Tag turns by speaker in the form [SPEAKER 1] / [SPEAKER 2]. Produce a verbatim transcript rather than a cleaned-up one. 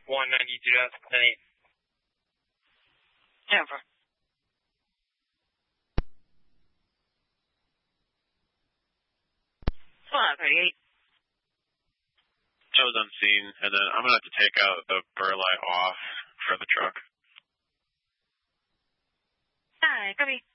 [SPEAKER 1] one ninety, two thousand eight.
[SPEAKER 2] Denver. one thirty-eight.
[SPEAKER 3] I was unseen, and then I'm going to have to take out the burlite off for the truck.
[SPEAKER 2] Hi, copy.